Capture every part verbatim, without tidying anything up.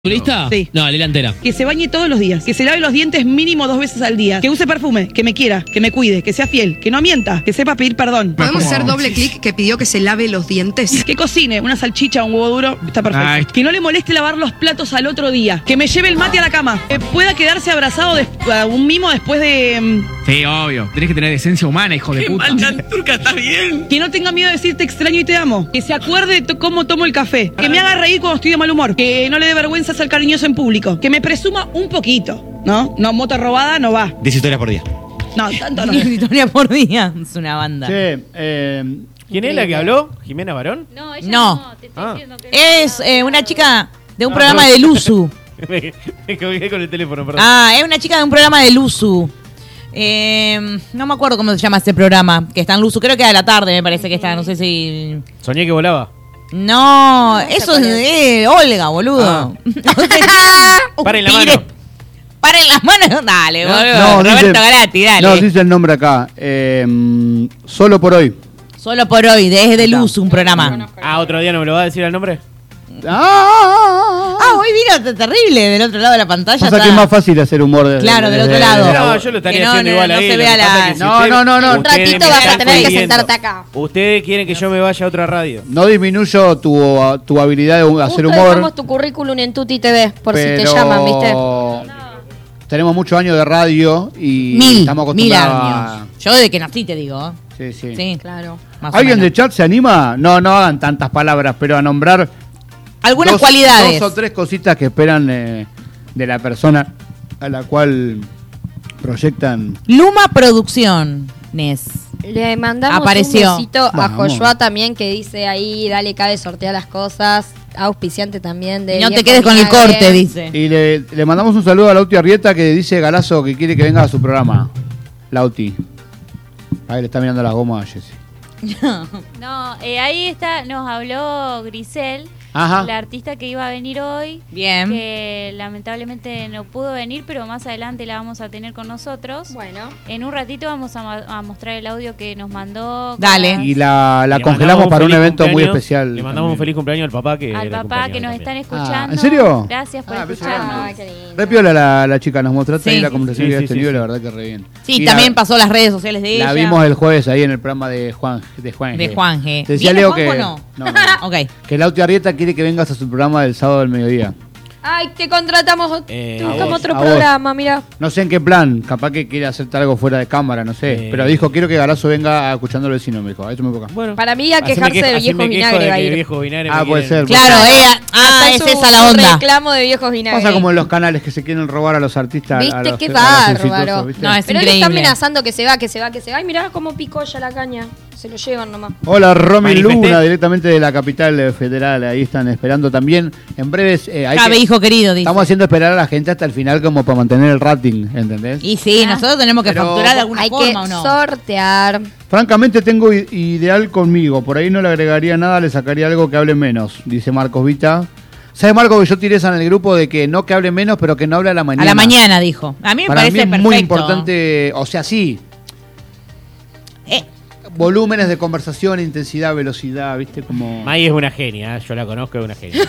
¿Lista? Sí. No, léela entera. Que se bañe todos los días, que se lave los dientes mínimo dos veces al día, que use perfume, que me quiera, que me cuide, que sea fiel, que no mienta, que sepa pedir perdón. ¿Podemos hacer doble clic que pidió que se lave los dientes? Que cocine una salchicha o un huevo duro, está perfecto. Ay. Que no le moleste lavar los platos al otro día, que me lleve el mate a la cama, que pueda quedarse abrazado de, a un mimo después de... Sí, obvio. Tenés que tener esencia humana, hijo de puta. Turca, ¿está bien? Que no tenga miedo de decir te extraño y te amo, que se acuerde de to- cómo tomo el café, que me haga reír cuando estoy de mal humor, que no le dé vergüenza ser cariñoso en público, que me presuma un poquito, ¿no? No, moto robada no va. diez historias por día. No, tanto no. Historia por día. Es una banda. Che, eh, ¿Quién es la que habló? ¿Jimena Barón? No, ella No. no, te estoy Ah. diciendo que Es eh, una chica de un Ah, programa perdón. de Luzu. me, me colgué con el teléfono, perdón. Ah, es una chica de un programa de Luzu. Eh, no me acuerdo cómo se llama ese programa. Que está en Luzu. Creo que a la tarde me parece que está. No sé si... Soñé que volaba. No, eso es de Olga, boludo. Ah. Un Paren la tigre. mano. Paren las manos. Dale, no, boludo. dice- Roberto Galati, dale. no, dice el nombre acá. Eh, solo por hoy. Solo por hoy, desde Luzu, un programa. Ah, otro día no me lo va a decir el nombre. Ah, Ah, hoy vino t- terrible del otro lado de la pantalla. Pasa está- que es más fácil hacer humor desde, Claro, del desde- otro lado. desde la No, voz. yo lo estaría Que no, haciendo no, igual no ahí. se lo vea que pasa la- es que si No, ustedes- no, no, no. un ustedes ratito me vas a están tener que jodiendo. sentarte acá. Ustedes quieren que yo me vaya a otra radio. No disminuyo tu, tu habilidad de hacer Justo humor. dejamos tu currículum en Tuti T V, por si te pero llaman, ¿viste? Tenemos muchos años de radio y Mil, estamos mil acostumbrados años. Yo desde que nací te digo. ¿eh? a... Sí, sí. Sí, Claro. más o ¿Alguien menos. de chat se anima? No, no hagan tantas palabras, pero a nombrar Algunas dos, cualidades. dos o tres cositas que esperan eh, de la persona a la cual proyectan. Luma Producciones. Le mandamos Apareció. un besito a Vamos. Joshua también, que dice ahí, dale, cabe, sortea las cosas. Auspiciante también de... Y no te Viejo quedes con el Vinagre. corte, dice. Y le, le mandamos un saludo a Lauti Arrieta que dice Galazo que quiere que venga a su programa. Lauti. Ahí le está mirando las gomas a Jessy. No, eh, ahí está, nos habló Grisel, Ajá. la artista que iba a venir hoy, Bien. que lamentablemente no pudo venir, pero más adelante la vamos a tener con nosotros. Bueno. En un ratito vamos a, ma- a mostrar el audio que nos mandó. con Dale. las- Y la, la Le congelamos mandamos para un feliz evento muy cumpleaños. especial. Le mandamos un también. feliz cumpleaños al papá que al era papá que cumpleaños nos también. están escuchando. ¿en serio? Gracias por Ah, pensé que escucharnos. Ah, qué lindo. Re piola la, la chica, nos mostró Sí. ahí la conversación Sí, que sí, habías sí, tenido, sí. la verdad que re bien. Sí, Y también la, pasó las redes sociales de la ella. vimos el jueves ahí en el programa de Juan de Juan. De Juanje. Te decía ¿Viene Leo Juanjo que o no? no, no, Ok. que Lauti Arrieta quiere que vengas a su programa del sábado del mediodía. Ay, te contratamos, Eh, te a buscamos vos, otro a vos. programa, mira. No sé en qué plan, capaz que quiere hacerte algo fuera de cámara, no sé. Eh. Pero dijo, quiero que Galazo venga a escuchando al vecino, me dijo. A eso me toca. Bueno. Para mí a Así me quejarse quejo- del así viejo me quejo vinagre de va a que ir. el viejo vinagre Ah, me puede quieren- ser. Claro, ella. Ah, Hasta es su- esa la su onda. reclamo de viejos vinagres. Pasa como en los canales que se quieren robar a los artistas. a ¿Viste? los- Qué a los bárbaro. exitosos, ¿viste? No, es Pero él está increíble. amenazando que se va, que se va, que se va. Y mirá cómo picó ya la caña. Se lo llevan nomás. Hola, Romy Manifesté. Luna, directamente de la capital eh, federal. Ahí están esperando también. En breves. eh, hay Cabe, que- hijo querido, dice. Estamos haciendo esperar a la gente hasta el final, como para mantener el rating, ¿entendés? Y sí, nosotros tenemos que Pero- facturar de alguna Hay que forma o no. sortear. Francamente, tengo i- ideal conmigo. Por ahí no le agregaría nada, le sacaría algo que hable menos, dice Marcos Vita. ¿Sabes, Marcos, que yo tiré esa en el grupo de que no que hable menos, pero que no hable a la mañana? A la mañana, dijo. A mí me Para parece mí es perfecto. muy importante, o sea, sí, Eh, volúmenes de conversación, intensidad, velocidad, ¿viste? Como... May es una genia, ¿eh? Yo la conozco, es una genia.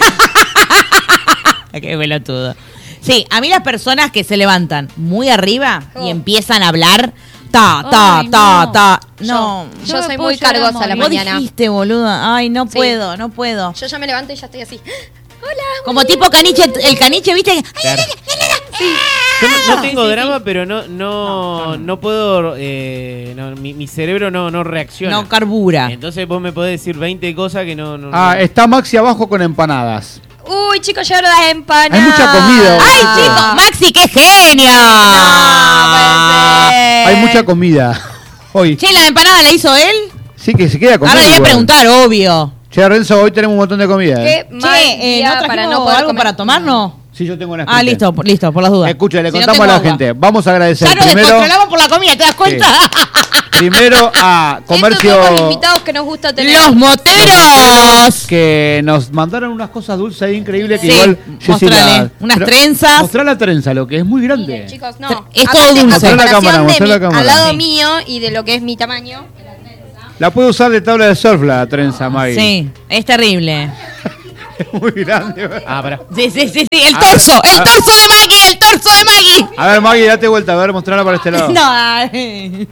qué pelotudo. Sí, a mí las personas que se levantan muy arriba y Oh. empiezan a hablar, ta, ta, Ay, ta, no. ta. No. Yo, Yo soy puedo muy llegar a cargosa a la morir. Vos mañana. dijiste, boluda. Ay, no Sí. puedo, no puedo. Yo ya me levanto y ya estoy así. Como tipo caniche, el caniche, ¿viste? Ay, Claro. Yo no, no tengo drama, pero no no no puedo. Eh, no, mi, mi cerebro no, no reacciona. no carbura. Entonces vos me podés decir veinte cosas que no. no Ah, no- está Maxi abajo con empanadas. Uy, chicos, llegaron las empanadas. Hay mucha comida hoy. ¡Ay, Ah. chicos! ¡Maxi, qué genio! No, puede ser. Hay mucha comida hoy. Che, ¿la empanada la hizo él? Sí que se queda con Ahora le voy a preguntar, obvio. Che, Renzo, hoy tenemos un montón de comida. ¿eh? Qué mal Che, eh, día ¿no para trajimos no poder algo comer. para tomarnos? Sí, yo tengo una Ah, listo, por- listo, por las dudas. Escucha, le Si no contamos tengo a la agua. gente. Vamos a agradecer Ya nos primero, descontrolamos por la comida, ¿te das cuenta? primero a Estos son los Comercio invitados que nos gusta tener. ¡Los moteros! que nos mandaron unas cosas dulces ahí increíbles que Sí, igual Jessy mostrale. la- Unas Pero- trenzas. Mostrá la trenza, lo que es muy grande. Miren, chicos, no. Es Aparte, todo dulce. a Mostrá la comparación cámara, de mostrá mi- la cámara. Al lado Sí. mío y de lo que es mi tamaño. La puede usar de tabla de surf la trenza, Maggie. Sí, es terrible. Muy grande. Ah, pará. Sí, sí, sí, sí, el A torso, ver, el a- torso de Maggie, el torso de Maggie. A ver, Maggie, date vuelta, a ver, mostrarla para este lado. No, ay.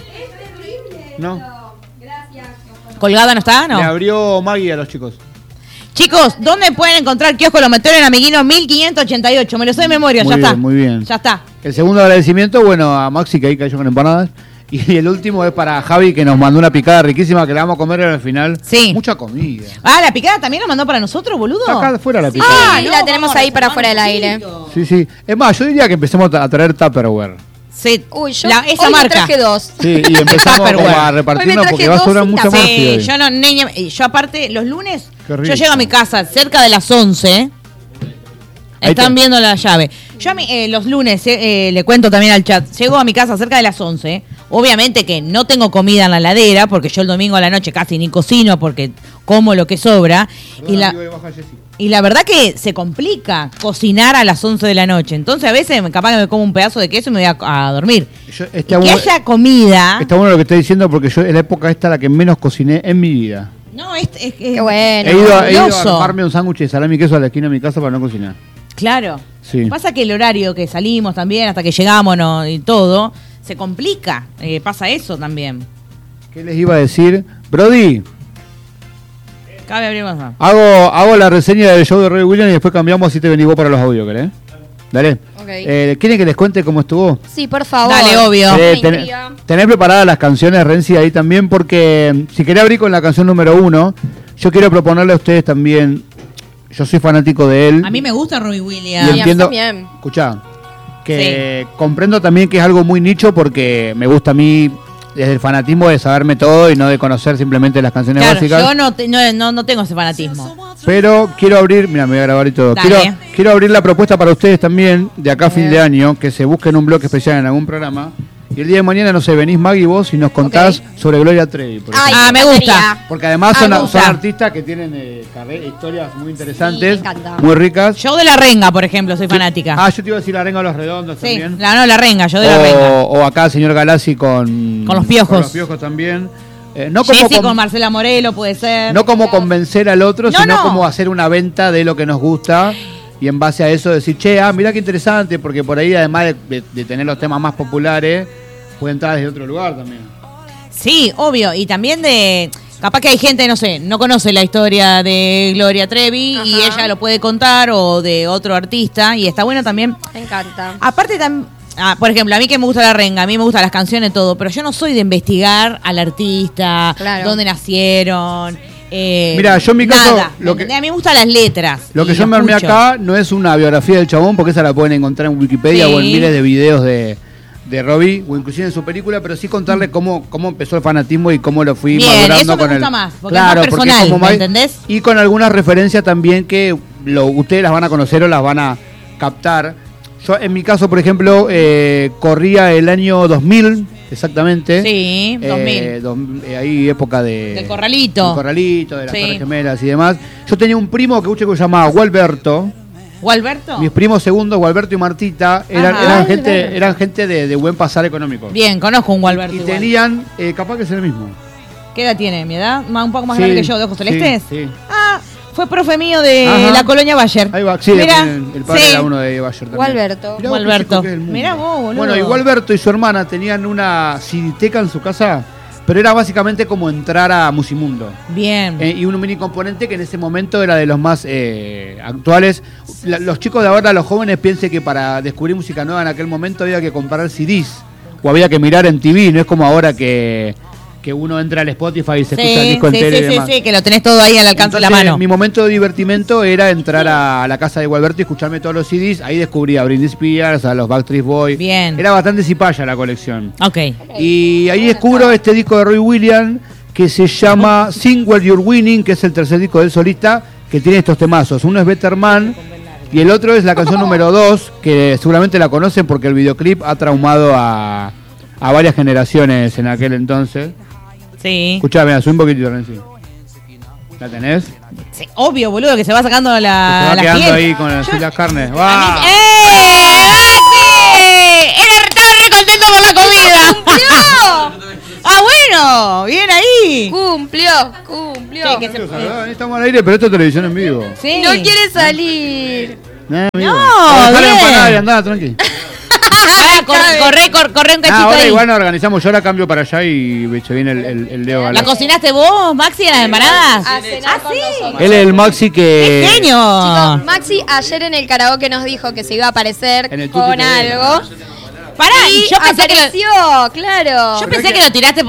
¿No? ¿Colgada no está? Le No. abrió Maggie a los chicos. Chicos, ¿dónde pueden encontrar kiosco Los Meteros en Amiguino mil quinientos ochenta y ocho? Me lo sé de memoria, Muy ya bien, está. muy bien. Ya está. El segundo agradecimiento, bueno, a Maxi que ahí cayó con empanadas. Y el último es para Javi que nos mandó una picada riquísima que la vamos a comer al final. Sí. Mucha comida. Ah, ¿la picada también nos mandó para nosotros, boludo? Está acá afuera la picada. Ah, y la tenemos ahí para afuera del aire. Sí, sí. Es más, yo diría que empecemos a traer Tupperware. Sí. Uy, yo La- esa hoy me marca. traje dos. Sí, y empezamos como Tupperware. a Hoy me repartirnos traje porque va a dos sobrar y mucha tapa. más. Sí, yo no, niña, yo aparte, los lunes, Qué rico. yo llego a mi casa cerca de las once. Ahí Están está. viendo la llave. Yo a mi- eh, los lunes, eh, eh, le cuento también al chat, llego a mi casa cerca de las once. Obviamente que no tengo comida en la heladera, porque yo el domingo a la noche casi ni cocino, porque como lo que sobra. Y la, y la verdad que se complica cocinar a las once de la noche. Entonces a veces capaz que me como un pedazo de queso y me voy a, a dormir. Yo- Y está, que bueno, haya comida... está bueno lo que estoy diciendo porque yo en la época esta la que menos cociné en mi vida. No, es, es, es Qué bueno. He ido, a- he ido a maravilloso. armarme un sándwich de salami y queso a la esquina de mi casa para no cocinar. Claro. Sí. Pasa que el horario que salimos también, hasta que llegamos no, y todo, se complica. Eh, pasa eso también. ¿Qué les iba a decir? Brody, Cabe abrir más. más. hago, hago la reseña del show de Roy Williams y después cambiamos así te venís vos para los audios, ¿querés? Dale. Ok. Eh, ¿Quieren que les cuente cómo estuvo? Sí, por favor. Dale, obvio. Eh, Me ten- intriga. tenés preparadas las canciones, Renzi, ahí también, porque mm, si querés abrir con la canción número uno, yo quiero proponerle a ustedes también, yo soy fanático de él. A mí me gusta Robbie y Williams. a mí entiendo, también. escuchá, que comprendo también que es algo muy nicho porque me gusta a mí desde el fanatismo de saberme todo y no de conocer simplemente las canciones Claro, básicas. yo no, te- no, no, no tengo ese fanatismo. Pero quiero abrir, mira, me voy a grabar y todo. Dale. Quiero, quiero abrir la propuesta para ustedes también, de acá a fin de año, que se busquen un bloque especial en algún programa. Y el día de mañana, no sé, venís Maggie vos y nos contás Ok. sobre Gloria Trevi. por Ay, ejemplo. Ah, me encantaría. gusta. Porque además Ah, son, me son gusta. artistas que tienen eh, carre- historias muy interesantes, me encanta. muy ricas. Yo de la renga, por ejemplo, soy fanática. Ah, yo te iba a decir la renga a los redondos sí, también. la, no, la renga, yo de la renga. O, o acá el señor Galassi con, Con los piojos. con los piojos también. Eh, no como Jessy con- con Marcela Morelo puede ser. no como convencer al otro, No, sino no. como hacer una venta de lo que nos gusta y en base a eso decir, che, ah, mirá qué interesante, porque por ahí además de, de- de tener los temas más populares, puede entrar desde otro lugar también. Sí, obvio. Y también de... Capaz que hay gente, no sé, no conoce la historia de Gloria Trevi y Ajá. ella lo puede contar o de otro artista. Y está bueno también... Me encanta. Aparte también... Ah, por ejemplo, a mí que me gusta la renga, a mí me gustan las canciones, todo, pero yo no soy de investigar al artista, Claro. dónde nacieron. Eh, Mira, yo en mi caso, nada, lo ¿me que- entendés? A mí me gustan las letras. Lo que y yo me armé escucho. acá no es una biografía del chabón, porque esa la pueden encontrar en Wikipedia Sí. o en miles de videos de, de Robbie, o inclusive en su película, pero sí contarle cómo, cómo empezó el fanatismo y cómo lo fui Bien, madurando eso me con gusta el... más, porque es más porque personal, como ¿me más- entendés? Y con algunas referencias también que lo, ustedes las van a conocer o las van a captar. Yo, en mi caso, por ejemplo, eh, corría el año dos mil, exactamente. Sí, dos mil. Eh, dos- eh, ahí época de... Del Corralito. Del Corralito, de las Sí. Torres Gemelas y demás. Yo tenía un primo que, que se llamaba Gualberto. ¿O Alberto? Mis primos segundos, Gualberto y Martita, eran, Ajá. eran gente, eran gente de, de buen pasar económico. Bien, conozco un Gualberto Y igual. tenían, eh, capaz que es el mismo. ¿Qué edad tiene? ¿Mi edad? ¿Más- ¿Un poco más Sí, grande que yo, de ojos sí, celestes? sí. Ah, fue profe mío de Ajá. la colonia Bayer. Ahí va, sí, Mirá, el, el padre sí. era uno de Bayer también. Gualberto. Mirá vos qué Gualberto. chico que es el mundo. Mirá vos, boludo. Bueno, y Gualberto y su hermana tenían una cineteca en su casa, pero era básicamente como entrar a Musimundo. Bien. Eh, y un mini componente que en ese momento era de los más eh, actuales. La- los chicos de ahora, los jóvenes, piensen que para descubrir música nueva en aquel momento había que comprar C Ds o había que mirar en T V, no es como ahora que, que uno entra al Spotify y se sí, escucha el disco sí, entero sí, y sí, demás. sí, que lo tenés todo ahí al alcance de la Entonces, mano. mi momento de divertimento era entrar a, a la casa de Gualberto y escucharme todos los C Ds. Ahí descubrí a Britney Spears, a los Backstreet Boys. Bien. Era bastante cipaya la colección. Ok. Y ahí descubro este disco de Roy Williams que se llama Sing Where You're Winning, que es el tercer disco del solista, que tiene estos temazos. Uno es Better Man y el otro es la canción número dos, que seguramente la conocen porque el videoclip ha traumado a, a varias generaciones en aquel entonces. Sí. Escuchá, mira, sube un poquitito, Renzi. ¿La tenés? Sí, obvio, boludo, que se va sacando Se la, va la quedando piel. ahí con las, Yo- las carnes. A ¡Va! mí- ¡Eh! ¡Maxi! Era, estaba re contento por la comida. ¡Ah, bueno! bueno, bien ahí. Cumplió, cumplió. Sí, que se- Ah, Estamos al aire, pero esto es televisión en vivo. Sí. No quiere salir. Eh, amigo. No, Dejá la bien. empanada y andá, tranqui. Pará, corre, corre, corre, corre un Ah, cachito ahora ahí. igual nos organizamos. Yo la cambio para allá y se viene el, el, el Leo. a ¿La la- cocinaste vos, Maxi, las empanadas? A cenar con nosotros. Él es el Maxi que... ¡Qué genio! Chicos, Maxi ayer en el karaoke nos dijo que se iba a aparecer En el Tutti con T V. algo. Pará, Y yo pensé que lo, apareció, claro. yo pensé que lo tiraste